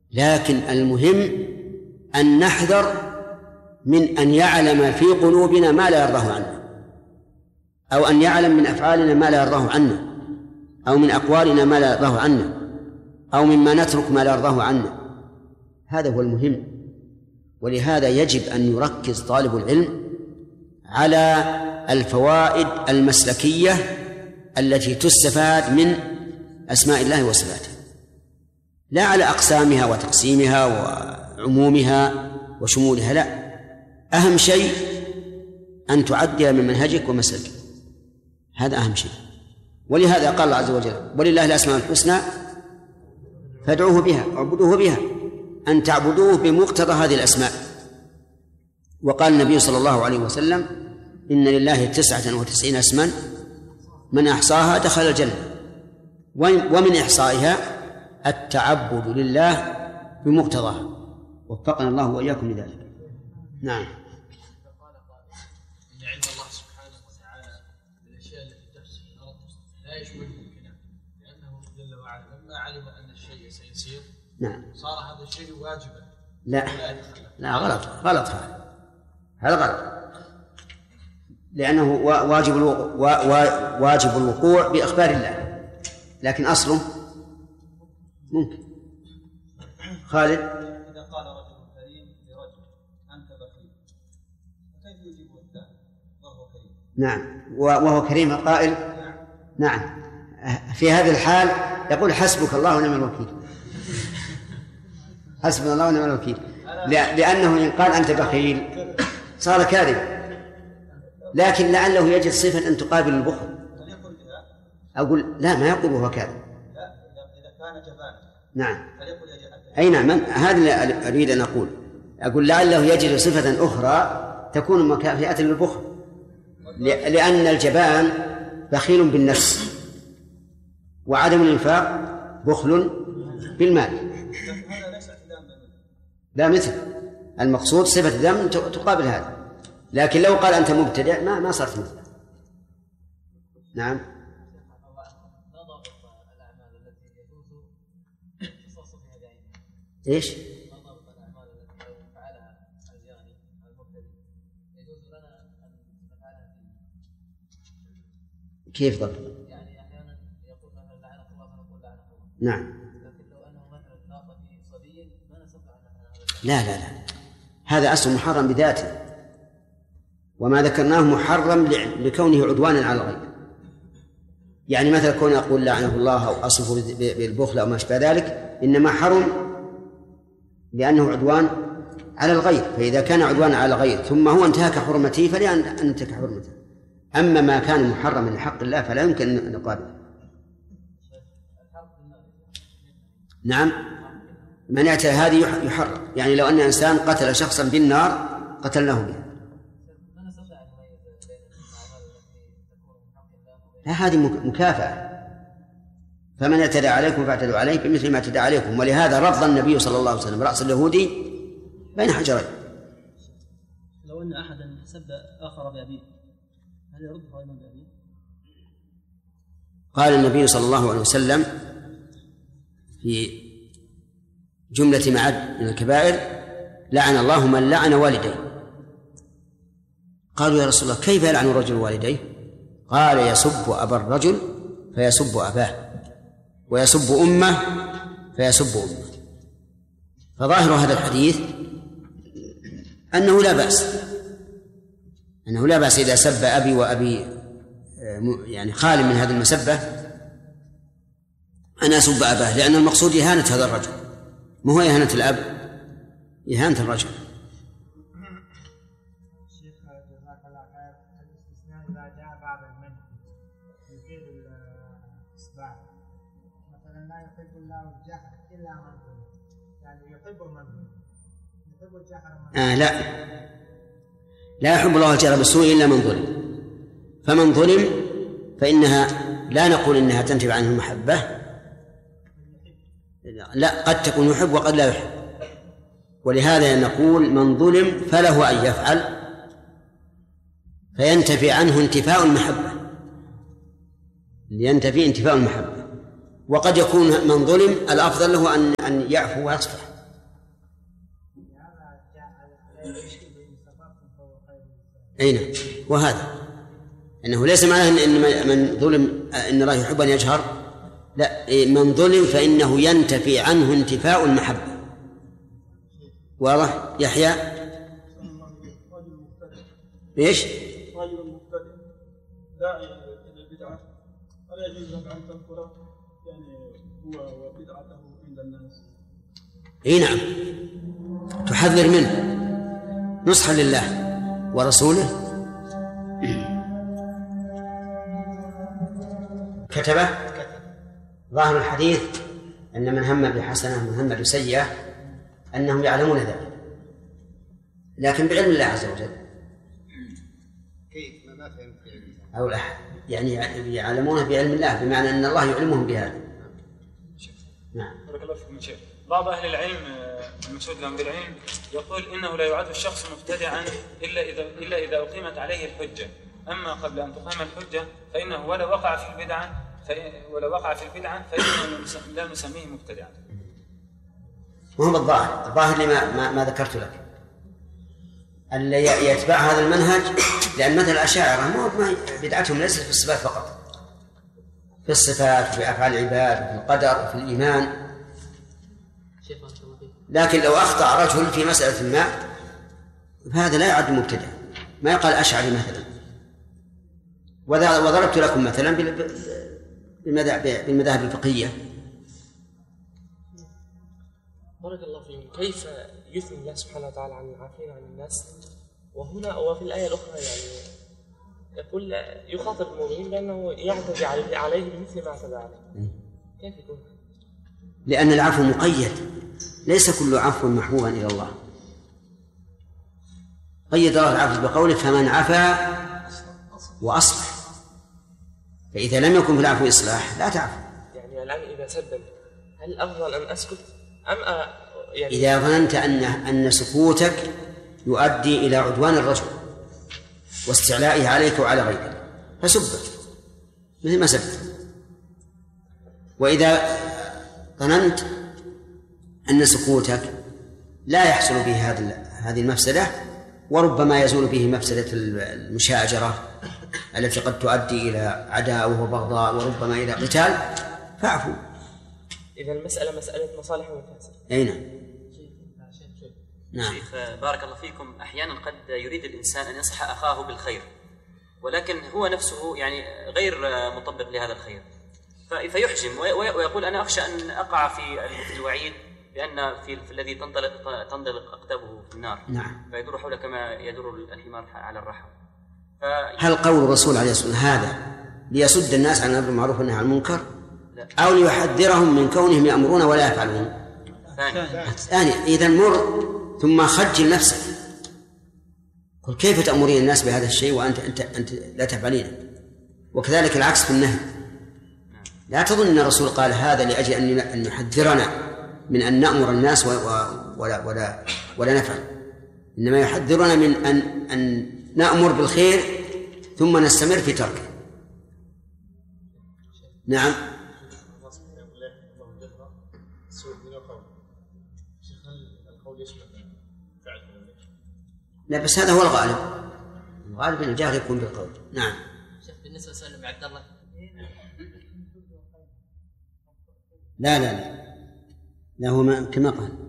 لكن المهم أن نحذر من أن يعلم في قلوبنا ما لا يرضاه عنا، أو أن يعلم من أفعالنا ما لا يرضاه عنا، أو من أقوالنا ما لا يرضاه عنا، أو مما نترك ما لا يرضاه عنا. هذا هو المهم. ولهذا يجب أن يركز طالب العلم على الفوائد المسلكية التي تستفاد من أسماء الله وصفاته، لا على أقسامها وتقسيمها وعمومها وشمولها، لا، أهم شيء أن تعدي من منهجك ومسلكك، هذا أهم شيء. ولهذا قال الله عز وجل: ولله الأسماء الحسنى فادعوه بها، اعبدوه بها، أن تعبدوه بمقتضى هذه الأسماء. وقال النبي صلى الله عليه وسلم: إن لله 99 اسما من أحصاها دخل الجنة. ومن إحصائها التعبد لله بمقتضاها، وفقنا الله وإياكم لذلك. نعم. إن علم الله سبحانه وتعالى بالأشياء التي تحصل في الأرض لا يشمل ممكنه، لأنه جل وعلا لما علم أن الشيء سيصير نعم صار هذا الشيء واجبا. لا غلط هذا غلط، لأنه واجب الوقوع بإخبار الله، لكن أصله ممكن. خالد: إذا قال رجل كريم لرجل أنت بخيل، فكيف يجيب الثاني وهو كريم؟ نعم، وهو كريم قائل نعم، في هذه الحال يقول: حسبك الله ونعم الوكيل. حسبنا الله ونعم الوكيل، لأنه إن قال أنت بخيل صار كاذب، لكن لعله يجد صفة أن تقابل البخل. أقول لا، ما يقول وهو كاذب. لا، إذا كان جبانا. نعم، أي نعم، هذا اللي أريد أن أقول لعله يجد صفة أخرى تكون مكافئة للبخل، لأن الجبان بخيل بالنفس، وعدم الإنفاق بخل بالمال. لا، مثل المقصود صفة ذم تقابل هذا، لكن لو قال أنت مبتدع ما صارت مثل. نعم. إيش؟ كيف ضبط؟ يعني أحيانا يقول مثلا لعنة الله فنقول لعنة الله. نعم. لكن لو أنه مثلا ناقة صبي ما نستطيع أن لا، هذا أصل محرم بذاته، وما ذكرناه محرم لكونه عدوانا على الغير. يعني مثلا كون أقول لعنه الله أو أصفه بالبخل أو ما أشبه ذلك، إنما حرم لأنه عدوان على الغير، فإذا كان عدوان على الغير ثم هو انتهك حرمته فلأن انتهك حرمته. أما ما كان محرما لحق الله فلا يمكن أن نقابله. نعم، من اعتى هذه يحرم، يعني لو أن إنسان قتل شخصا بالنار قتلناه بها. لا، هذه مكافأة، فمن اعتدى عليكم فاعتدوا عليه بمثل ما اعتدى عليكم. ولهذا رفض النبي صلى الله عليه وسلم رأس اليهودي بين حجرين. لو أن أحدا سب آخر بأبيه هل يرد قائما بأبيه؟ قال النبي صلى الله عليه وسلم في جملة ما عد من الكبائر: لعن الله من لعن والديه. قالوا: يا رسول الله كيف يلعن الرجل والديه؟ قال: يسب أبا الرجل فيسب أباه، ويسب أمه فيسب أمه. فظاهر هذا الحديث أنه لا بأس إذا سب أبي وأبي يعني خال من هذه المسبة أن أسب أباه، لأن المقصود إهانة هذا الرجل، ما هو إهانة الأب، إهانة الرجل. شيخ جزاك الله خير، الاستثناء إذا جاء بعد المنع يفيد الإثبات. مثلا لا يحب الله الجهر إلا من ظلم، يعني يحب من ظلم، يحب الجهر لا يحب الله الجهر بالسوء إلا من ظلم. فمن ظلم فإنها لا نقول إنها تنتفع عنه المحبة، لا، قد تكون يحب وقد لا يحب. ولهذا نقول من ظلم فله أن يفعل فينتفي عنه انتفاء المحبة، لينتفي انتفاء المحبة. وقد يكون من ظلم الأفضل له أن يعفو ويصفح. أي نعم. وهذا أنه ليس معناه أن من ظلم أن الله يحب أن يجهر، لا، من ظلم فإنه ينتفي عنه انتفاء المحبة. واضح؟ يحيى إيش؟ رجل مبتدع داعي إلى البدعة ألا يجوز لك أن تذكره يعني هو وبدعته عند الناس؟ اي نعم، تحذر منه نصحا لله ورسوله. كتبه ظاهر الحديث أن من هم بحسنة من هم بسيئة أنهم يعلمون ذلك، لكن بعلم الله عز وجل. كيف ما فهمت أو لا، يعني يعلمونه بعلم الله، بمعنى أن الله يعلمهم بهذا. نعم. بارك الله فيكم يا شيخ. بعض أهل العلم المقصود لهم بالعلم يقول إنه لا يعد الشخص مبتدعا إلا إذا أقيمت عليه الحجة، أما قبل أن تقام الحجة فإنه ولو وقع في البدعة فإنه لا نسميه مبتدعا. وهم الظاهر ما ذكرت لك اللي يتبع هذا المنهج، لأن مثل الأشاعرة ما بدعتهم ليست في الصفات فقط، في الصفات وفي أفعال العباد وفي القدر وفي الإيمان. لكن لو أخطأ رجل في مسألة ما فهذا لا يعد مبتدع، ما يقال أشعري مثلا. وضربت لكم مثلا بالمذاهب الفقهية. بارك الله فيكم. كيف يثني الله سبحانه وتعالى عن العافين عن الناس، وهنا وفي الآية الأخرى يعني يقول يخاطب المؤمنين بأنه يعتدي عليه بمثل ما اعتدى عليه؟ كيف يكون؟ لأن العفو مقيد، ليس كل عفو محبوبا إلى الله. قيد الله العفو بقوله فمن عفا وأصلح، فإذا لم يكن في العفو إصلاح لا تعفو. يعني الآن إذا سبب هل الأفضل أن أسكت أم يعني إذا ظننت أن سكوتك يؤدي إلى عدوان الرجل واستعلائه عليك وعلى غيرك فسبت مثل ما سبت. وإذا ظننت أن سكوتك لا يحصل به هذه المفسدة، وربما يزول به مفسدة المشاجرة التي قد تؤدي إلى عداوة وبغضاء وربما إلى قتال، فاعفوا. إذا المسألة مسألة مصالح ومفاسد. أي نعم. نعم. شيخ بارك الله فيكم، أحيانا قد يريد الإنسان أن ينصح أخاه بالخير ولكن هو نفسه يعني غير مطبق لهذا الخير، فيحجم ويقول أنا أخشى أن أقع في الوعيد بأن في الذي تنطلق أقدامه في النار. نعم. فيدور حوله كما يدور الحمار على الرحى. هل قول الرسول عليه الصلاة والسلام هذا ليصد الناس عن الأمر بالمعروف والنهي عن المنكر أو ليحذرهم من كونهم يأمرون ولا يفعلون؟ ثاني. إذا مر ثم خجل نفسك، قل كيف تأمرين الناس بهذا الشيء وأنت لا تفعلينه. وكذلك العكس في النهي. لا تظن أن الرسول قال هذا لأجل أن يحذرنا من أن نأمر الناس ولا نفعل، إنما يحذرنا من أن نأمر بالخير ثم نستمر في تركه. نعم. لا بس هذا هو الغالب أن الجهل يكون بالقول. نعم. شيخ بالنسبة لسؤال عبد الله، لا هو كما قال